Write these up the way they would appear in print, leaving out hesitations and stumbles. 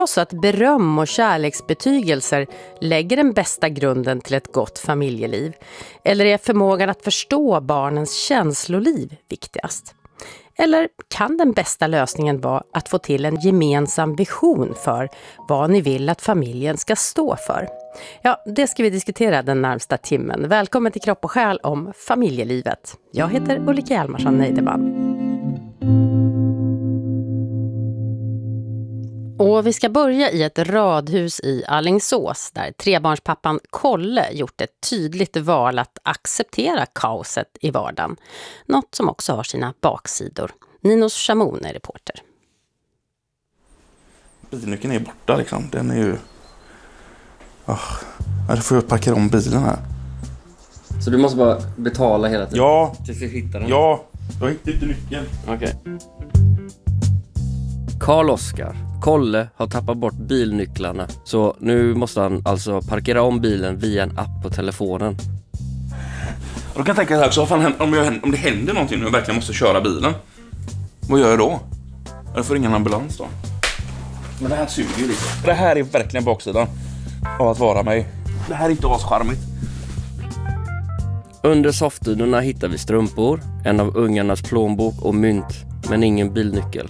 Så att beröm och kärleksbetygelser lägger den bästa grunden till ett gott familjeliv? Eller är förmågan att förstå barnens känsloliv viktigast? Eller kan den bästa lösningen vara att få till en gemensam vision för vad ni vill att familjen ska stå för? Ja, det ska vi diskutera den närmsta timmen. Välkommen till Kropp och själ om familjelivet. Jag heter Ulrika Hjalmarsson Neideman. Och vi ska börja i ett radhus i Alingsås där trebarnspappan Kolle gjort ett tydligt val att acceptera kaoset i vardagen. Något som också har sina baksidor. Ninos Chamon är reporter. Bilnyckeln är borta liksom. Den är ju... Jag får ju parkera om bilen här. Så du måste bara betala hela tiden? Ja. Tills du hittar den? Ja. Jag hittade inte nyckeln. Okej. Karl Oskar, Kolle, har tappat bort bilnycklarna. Så nu måste han alltså parkera om bilen via en app på telefonen. Och då kan jag tänka så här också, om det händer någonting nu och jag verkligen måste köra bilen. Vad gör jag då? Jag får ringa en ambulans då. Men det här suger ju lite. Det här är verkligen baksidan av att vara mig. Det här är inte ascharmigt. Under soffdynorna hittar vi strumpor, en av ungarnas plånbok och mynt, men ingen bilnyckel.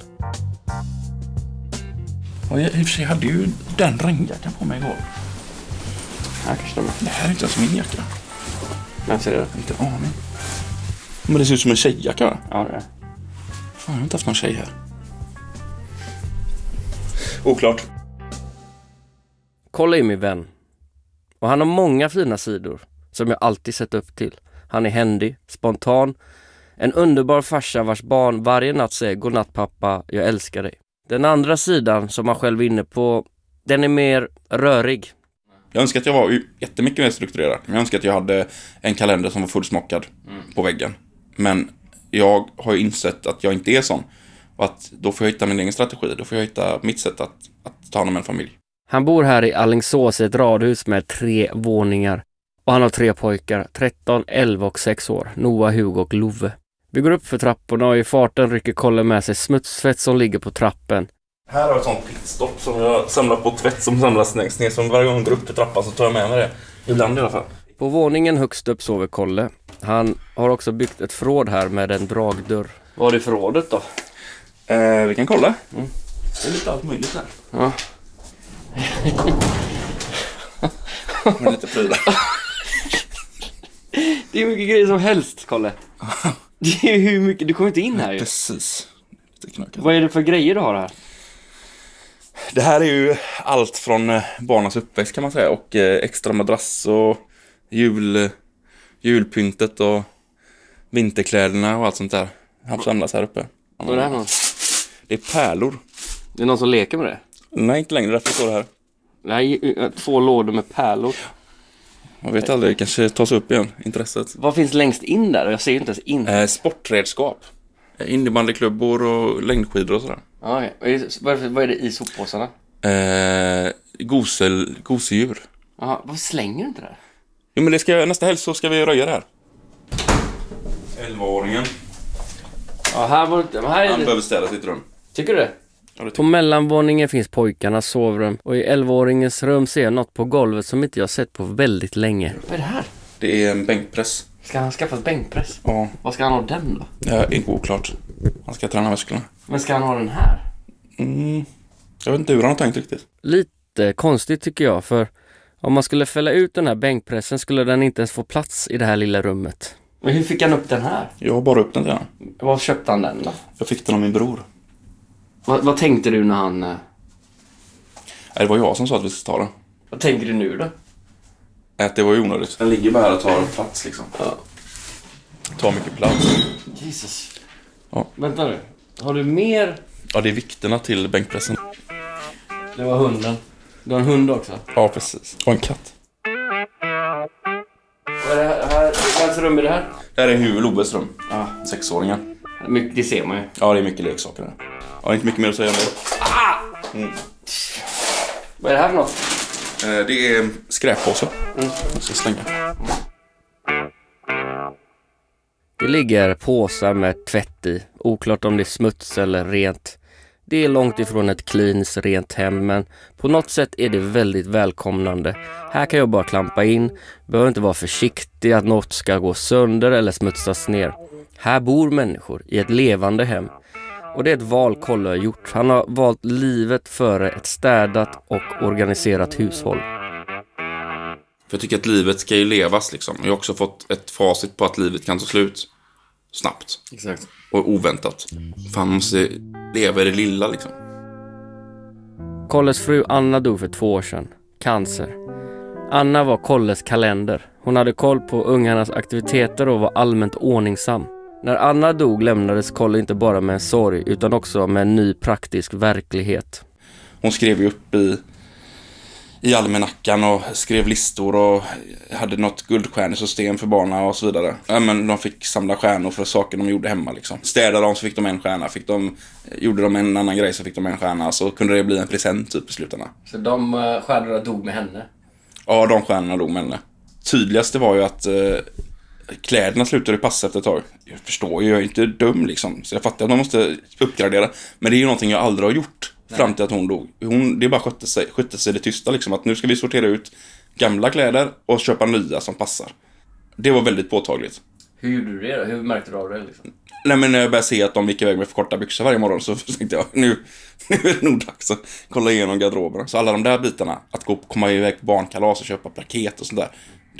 Och i och för sig hade ju den regnjackan på mig igår. Här kanske Det här är inte ens min jacka. Men ser du? Inte en aning. Men det ser ut som en tjejjacka, va? Ja, det är. Fan, jag har inte haft någon tjej här. Oklart. Kolla är min vän. Och han har många fina sidor som jag alltid sett upp till. Han är händig, spontan, en underbar farsa vars barn varje natt säger godnatt pappa, jag älskar dig. Den andra sidan som han själv är inne på, den är mer rörig. Jag önskar att jag var jättemycket mer strukturerad. Jag önskar att jag hade en kalender som var fullsmockad på väggen. Men jag har ju insett att jag inte är sån. Och att då får jag hitta min egen strategi. Då får jag hitta mitt sätt att ta hand om en familj. Han bor här i Alingsås i ett radhus med 3 våningar. Och han har 3 pojkar, 13, 11 och 6 år. Noah, Hugo och Love. Vi går upp för trapporna och i farten rycker Kolle med sig smutstvätt som ligger på trappen. Här har jag ett sånt pitstop som jag samlar på tvätt som samlas längst ner. Som varje gång jag går upp för trappan så tar jag med mig det. Ibland i alla fall. På våningen högst upp sover Kolle. Han har också byggt ett förråd här med en dragdörr. Vad är det förrådet då? Vi kan kolla. Det är lite allt möjligt här. Ja. Med lite prylar. Det är mycket grejer som helst, Kolle. Det är hur mycket, du kommer inte in här ju. Precis. Lite knökat. Vad är det för grejer du har här? Det här är ju allt från barnens uppväxt kan man säga. Och extra madrass och julpyntet och vinterkläderna och allt sånt där. Han samlas här uppe. Vad är det här någon? Det är pärlor. Det är någon som leker med det? Nej, inte längre. Därför står det här. Nej, 2 lådor med pärlor. Man vet aldrig, det kanske tas upp igen, intresset. Vad finns längst in där? Jag ser ju inte ens in. Sportredskap. Innebandyklubbor och längdskidor och sådär. Ja, vad är det i soppåsarna? Gosedjur. Jaha, varför slänger du inte det? Jo, men nästa helg så ska vi röja det här. 11-åringen. Ja, här är Han det. behöver städa sitt rum. Tycker du det? Ja, det På mellanvåningen finns pojkarnas sovrum. Och i 11-åringens rum ser jag något på golvet som inte jag sett på väldigt länge. Vad är det här? Det är en bänkpress. Ska han skaffa en bänkpress? Ja. Vad ska han ha den då? Det är inte oklart. Han ska träna musklerna. Men ska han ha den här? Jag vet inte hur han har tänkt riktigt. Lite konstigt tycker jag, för om man skulle fälla ut den här bänkpressen skulle den inte ens få plats i det här lilla rummet. Men hur fick han upp den här? Jag har bara upp den till honom. Var köpte han den då? Jag fick den av min bror. Vad tänkte du när han... Nej, det var jag som sa att vi skulle ta den. Vad tänker du nu då? Att det var ju onödigt. Den ligger bara här och tar plats liksom. Ja. Tar mycket plats. Jesus. Ja. Vänta nu. Har du mer? Ja, det är vikterna till bänkpressen. Det var hunden. Du har en hund också? Ja, precis. Och en katt. Vad är det här? Vems rum är det här? Det här är Loves rum. Ja. 6-åringen. Det ser man ju. Ja, det är mycket leksaker där. Ja, det är inte mycket mer att säga om det. Vad är det här för något? Det är skräppåse. Jag ska slänga. Det ligger påsar med tvätt i. Oklart om det är smuts eller rent. Det är långt ifrån ett cleans, rent hem, men på något sätt är det väldigt välkomnande. Här kan jag bara klampa in, behöver inte vara försiktig att något ska gå sönder eller smutsas ner. Här bor människor i ett levande hem. Och det är ett val Kolle har gjort. Han har valt livet före ett städat och organiserat hushåll. För jag tycker att livet ska ju levas liksom. Jag har också fått ett facit på att livet kan ta slut snabbt. Exakt. Och oväntat. För han måste leva i det lilla liksom. Kolles fru Anna dog för 2 år sedan. Cancer. Anna var Kolles kalender. Hon hade koll på ungarnas aktiviteter och var allmänt ordningsam. När Anna dog lämnades Kolle inte bara med en sorg utan också med en ny praktisk verklighet. Hon skrev ju upp i almanackan och skrev listor och hade något guldstjärnesystem för barnen och så vidare. Ja, men de fick samla stjärnor för saker de gjorde hemma liksom. Städade de så fick de en stjärna, gjorde de en annan grej så fick de en stjärna, så kunde det bli en present typ i slutändan. Så de stjärnorna dog med henne? Ja, de stjärnorna dog med henne. Tydligaste var ju att kläderna slutade passa efter ett tag. Jag förstår ju, jag är inte dum liksom. Så jag fattar att man måste uppgradera. Men det är ju någonting jag aldrig har gjort. Nej. Fram till att hon dog. Det bara skötte sig det tysta liksom. Att nu ska vi sortera ut gamla kläder och köpa nya som passar. Det var väldigt påtagligt. Hur gjorde du det då? Hur märkte du av det liksom? Nej, men när jag började se att de gick iväg med för korta byxor varje morgon så tänkte jag, nu är det nog dags att kolla igenom garderoberna. Så alla de där bitarna, att komma iväg på barnkalas och köpa paket och sånt där.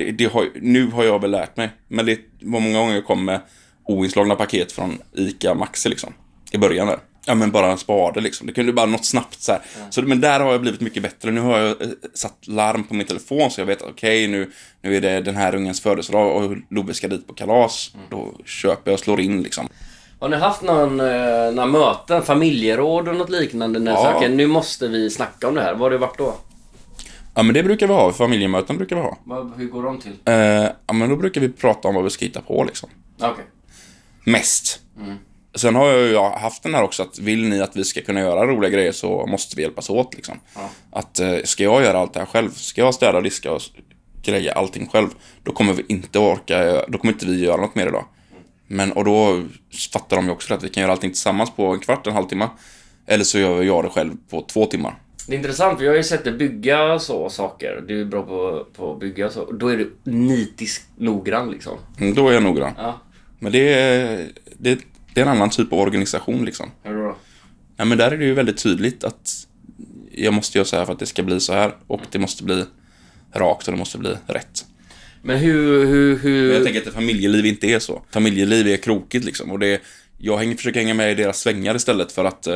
Nu har jag väl lärt mig. Men det var många gånger jag kom med oinslagna paket från Ica Maxi liksom. I början där. Ja, men bara en spade liksom. Det kunde bara något snabbt så här. Ja. Så, men där har jag blivit mycket bättre. Nu har jag satt larm på min telefon så jag vet att okej, nu är det den här ungens födelsedag och Lobbe ska dit på kalas. Då köper jag och slår in liksom. Har ni haft några möten, familjeråd och något liknande? När saker, nu måste vi snacka om det här. Vad har det varit då? Ja, men det brukar vi ha. Familjemöten brukar vi ha. Hur går de till? Ja, men då brukar vi prata om vad vi ska hitta på liksom. Okej. Mest. Sen har jag haft den här också att vill ni att vi ska kunna göra roliga grejer så måste vi hjälpas åt liksom. Ja. Att ska jag göra allt det här själv, ska jag städa, diska och greja allting själv, då kommer vi inte orka, då kommer inte vi göra något mer idag. Och då fattar de ju också att vi kan göra allting tillsammans på en kvart, en halvtimme. Eller så gör jag det själv på 2 timmar. Det är intressant, för jag har ju sett dig bygga så saker. Du är bra på att bygga så. Då är du nitisk noggrann liksom. Då är jag noggrann. Ja. Men det är en annan typ av organisation liksom. Hur då? Ja, men där är det ju väldigt tydligt att jag måste göra så här för att det ska bli så här. Och det måste bli rakt och det måste bli rätt. Men hur... Jag tänker att familjeliv inte är så. Familjeliv är krokigt liksom. Och jag försöker hänga med i deras svängar istället för att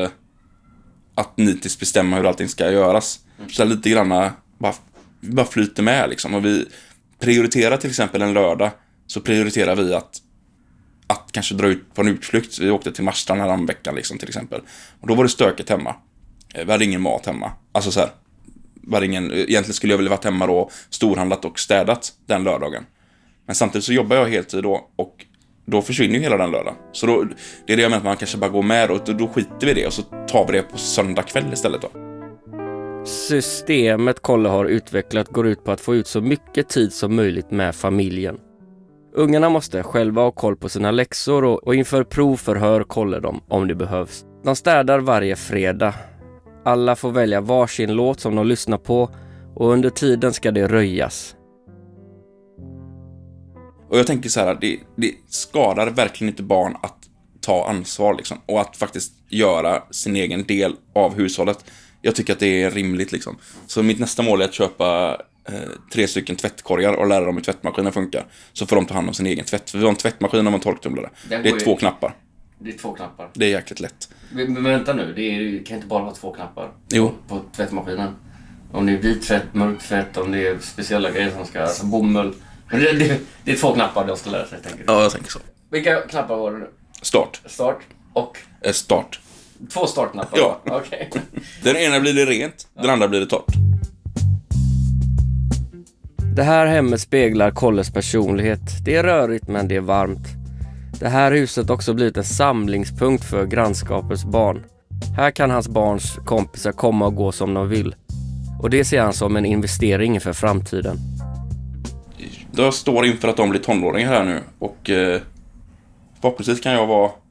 nitiskt bestämma hur allting ska göras. Så lite grann bara flyter med liksom. Och vi prioriterar till exempel en lördag, så prioriterar vi att kanske dra ut på en utflykt. Vi åkte till Marstrand här om veckan liksom, till exempel. Och då var det stökigt hemma. Vi hade ingen mat hemma. Alltså så här, egentligen skulle jag vilja varit hemma då, storhandlat och städat den lördagen. Men samtidigt så jobbar jag heltid då, och då försvinner ju hela den lördagen. Så då, det är det jag menar, att man kanske bara går med och då skiter vi det och så tar vi det på söndag kväll istället då. Systemet Kolle har utvecklat går ut på att få ut så mycket tid som möjligt med familjen. Ungarna måste själva ha koll på sina läxor och inför prov förhör Kolle dem om det behövs. De städar varje fredag. Alla får välja varsin låt som de lyssnar på och under tiden ska det röjas. Och jag tänker så här, det skadar verkligen inte barn att ta ansvar liksom, och att faktiskt göra sin egen del av hushållet. Jag tycker att det är rimligt liksom. Så mitt nästa mål är att köpa 3 stycken tvättkorgar och lära dem hur tvättmaskinen funkar. Så får de ta hand om sin egen tvätt. För vi har en tvättmaskin och en torktumlare. Det är 2 knappar. Det är 2 knappar. Det är jäkligt lätt. Men vänta nu, det kan inte bara vara 2 knappar. Jo. På tvättmaskinen. Om det är vit tvätt, mörk tvätt, om det är speciella grejer som ska, alltså bomull. Det är 2 knappar de ska lära sig, tänker du? Ja, jag tänker så. Vilka knappar var det nu? Start och? Start. 2 startknappar? Ja. Okej. Den ena blir det rent, den andra blir det torrt. Det här hemmet speglar Kolles personlighet. Det är rörigt men det är varmt. Det här huset har också blivit en samlingspunkt för grannskapets barn. Här kan hans barns kompisar komma och gå som de vill. Och det ser han som en investering för framtiden. Jag står inför att de blir tonåringar här nu. Och förhoppningsvis kan jag vara